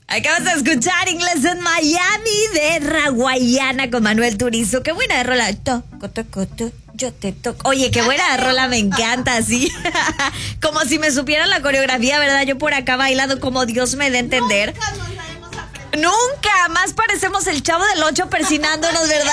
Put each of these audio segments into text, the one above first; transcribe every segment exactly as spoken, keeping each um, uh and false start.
Acabas de escuchar Inglés en Miami de Raguayana con Manuel Turizo. Qué buena rola. Toco, toco, toco, yo te toco. Oye, qué buena rola, me encanta, así. Como si me supiera la coreografía, ¿verdad? Yo por acá bailando como Dios me dé a entender. Nunca nos hemos aprendido. Nunca más parecemos el Chavo del Ocho persinándonos, ¿verdad?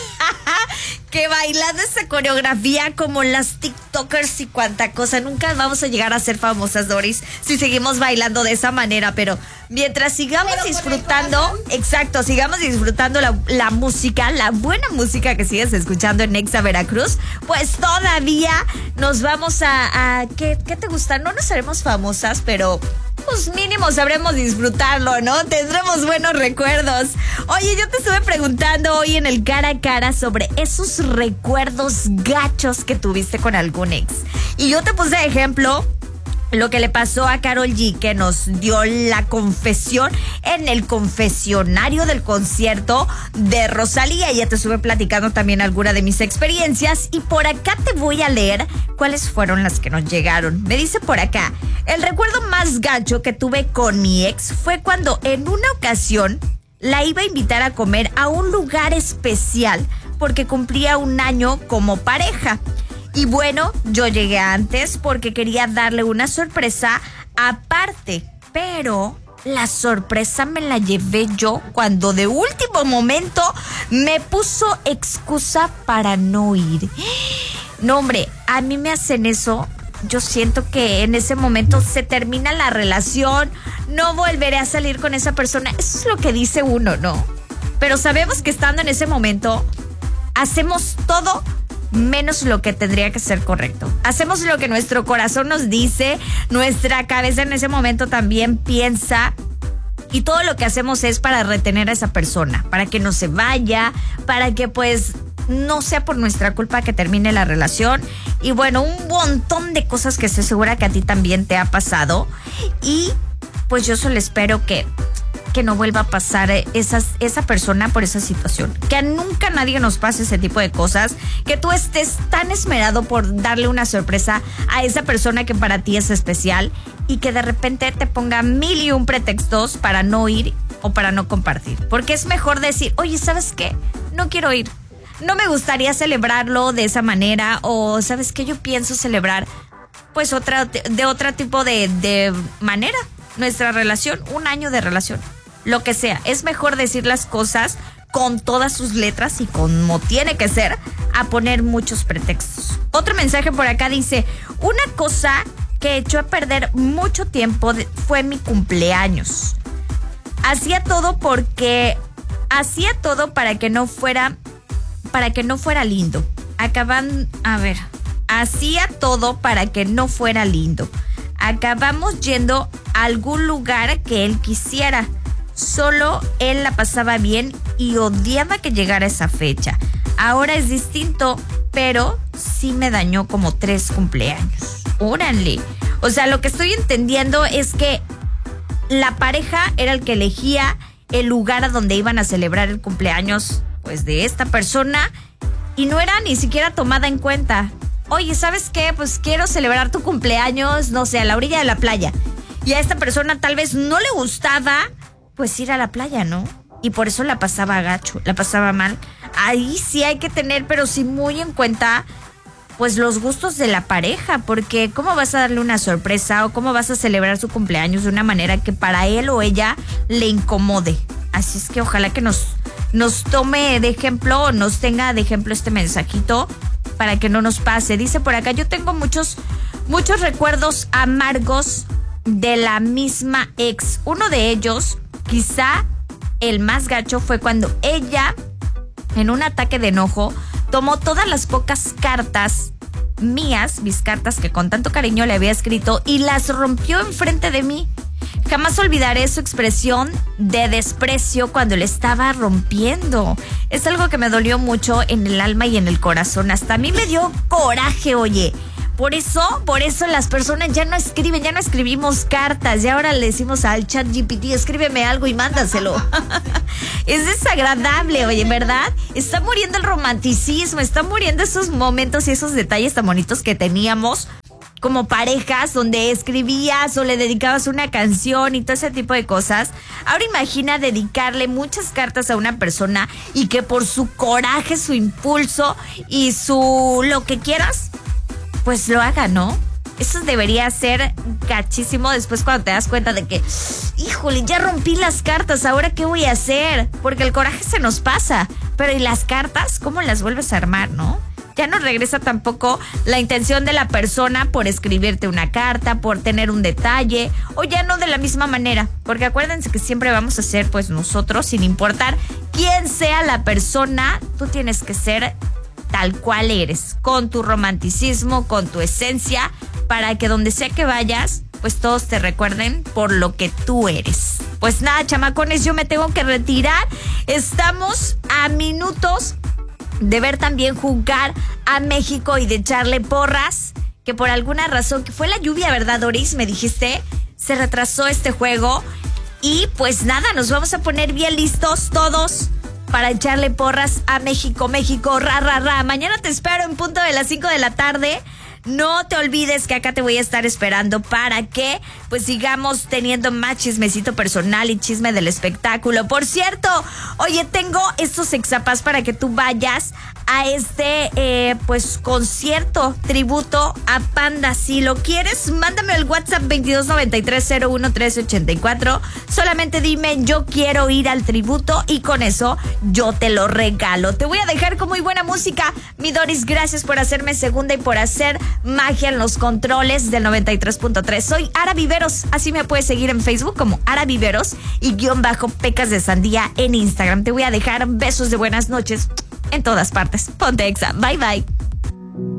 Que bailando esa coreografía como las TikTokers y cuanta cosa. Nunca vamos a llegar a ser famosas, Doris, si seguimos bailando de esa manera, pero mientras sigamos Pero disfrutando, exacto, sigamos disfrutando la, la música, la buena música que sigues escuchando en Nexa Veracruz, pues todavía nos vamos a, a ¿qué, ¿qué te gusta? No nos haremos famosas, pero pues mínimo sabremos disfrutarlo, ¿no? Tendremos buenos recuerdos. Oye, yo te estuve preguntando hoy en el cara a cara sobre esos recuerdos gachos que tuviste con algún ex. Y yo te puse de ejemplo lo que le pasó a Karol G, que nos dio la confesión en el confesionario del concierto de Rosalía. Ya te estuve platicando también alguna de mis experiencias y por acá te voy a leer cuáles fueron las que nos llegaron. Me dice por acá, el recuerdo más gacho que tuve con mi ex fue cuando en una ocasión la iba a invitar a comer a un lugar especial porque cumplía un año como pareja. Y bueno, yo llegué antes porque quería darle una sorpresa aparte, pero la sorpresa me la llevé yo cuando de último momento me puso excusa para no ir. No, hombre, a mí me hacen eso. Yo siento que en ese momento se termina la relación, no volveré a salir con esa persona. Eso es lo que dice uno, ¿no? Pero sabemos que estando en ese momento, hacemos todo menos lo que tendría que ser correcto. Hacemos lo que nuestro corazón nos dice, nuestra cabeza en ese momento también piensa, y todo lo que hacemos es para retener a esa persona, para que no se vaya, para que pues no sea por nuestra culpa que termine la relación. Y bueno, un montón de cosas que estoy segura que a ti también te ha pasado. Y pues yo solo espero que que no vuelva a pasar esas, esa persona por esa situación. Que a nunca nadie nos pase ese tipo de cosas. Que tú estés tan esmerado por darle una sorpresa a esa persona que para ti es especial y que de repente te ponga mil y un pretextos para no ir o para no compartir. Porque es mejor decir, oye, ¿sabes qué? No quiero ir. No me gustaría celebrarlo de esa manera, o ¿sabes qué? Yo pienso celebrar pues otra, de otro tipo de, de manera nuestra relación, un año de relación. Lo que sea, es mejor decir las cosas con todas sus letras y como tiene que ser, a poner muchos pretextos. Otro mensaje por acá dice, una cosa que echó a perder mucho tiempo de, fue mi cumpleaños. Hacía todo porque, hacía todo para que no fuera, para que no fuera lindo. Acaban, a ver, hacía todo para que no fuera lindo. Acabamos yendo a algún lugar que él quisiera. Solo él la pasaba bien y odiaba que llegara esa fecha. Ahora es distinto, pero sí me dañó como tres cumpleaños. Órale. O sea, lo que estoy entendiendo es que la pareja era el que elegía el lugar a donde iban a celebrar el cumpleaños, pues, de esta persona, y no era ni siquiera tomada en cuenta. Oye, ¿sabes qué? Pues quiero celebrar tu cumpleaños, no sé, a la orilla de la playa. Y a esta persona tal vez no le gustaba pues ir a la playa, ¿no? Y por eso la pasaba gacho, la pasaba mal. Ahí sí hay que tener, pero sí muy en cuenta, pues los gustos de la pareja, porque ¿cómo vas a darle una sorpresa o cómo vas a celebrar su cumpleaños de una manera que para él o ella le incomode? Así es que ojalá que nos, nos tome de ejemplo o nos tenga de ejemplo este mensajito para que no nos pase. Dice por acá, yo tengo muchos, muchos recuerdos amargos de la misma ex. Uno de ellos, quizá el más gacho, fue cuando ella, en un ataque de enojo, tomó todas las pocas cartas mías, mis cartas que con tanto cariño le había escrito, y las rompió enfrente de mí. Jamás olvidaré su expresión de desprecio cuando le estaba rompiendo. Es algo que me dolió mucho en el alma y en el corazón. Hasta a mí me dio coraje, oye. Por eso, por eso las personas ya no escriben, ya no escribimos cartas, y ahora le decimos al chat G P T, escríbeme algo y mándaselo. Es desagradable, oye, ¿verdad? Está muriendo el romanticismo, está muriendo esos momentos y esos detalles tan bonitos que teníamos como parejas donde escribías o le dedicabas una canción y todo ese tipo de cosas. Ahora imagina dedicarle muchas cartas a una persona y que por su coraje, su impulso y su lo que quieras, pues lo haga, ¿no? Eso debería ser gachísimo después cuando te das cuenta de que, híjole, ya rompí las cartas, ¿ahora qué voy a hacer? Porque el coraje se nos pasa, pero ¿y las cartas? ¿Cómo las vuelves a armar, no? Ya no regresa tampoco la intención de la persona por escribirte una carta, por tener un detalle, o ya no de la misma manera. Porque acuérdense que siempre vamos a ser pues nosotros, sin importar quién sea la persona, tú tienes que ser tal cual eres, con tu romanticismo, con tu esencia, para que donde sea que vayas, pues todos te recuerden por lo que tú eres. Pues nada, chamacones, yo me tengo que retirar. Estamos a minutos de ver también jugar a México y de echarle porras, que por alguna razón, que fue la lluvia, ¿verdad, Doris? Me dijiste, se retrasó este juego y pues nada, nos vamos a poner bien listos todos para echarle porras a México, México, ra, ra, ra. Mañana te espero en punto de las cinco de la tarde. No te olvides que acá te voy a estar esperando para que pues sigamos teniendo más chismecito personal y chisme del espectáculo. Por cierto, oye, tengo estos exapas para que tú vayas a este eh, pues concierto tributo a Panda. Si lo quieres, mándame el WhatsApp veintidós noventa y tres cero uno trece ochenta y cuatro. Solamente dime, yo quiero ir al tributo y con eso yo te lo regalo. Te voy a dejar con muy buena música. Mi Doris, gracias por hacerme segunda y por hacer magia en los controles del noventa y tres punto tres. Soy Ara Viveros, así me puedes seguir en Facebook como Ara Viveros y guión bajo Pecas de Sandía en Instagram. Te voy a dejar besos de buenas noches en todas partes. Ponte Exa. Bye bye.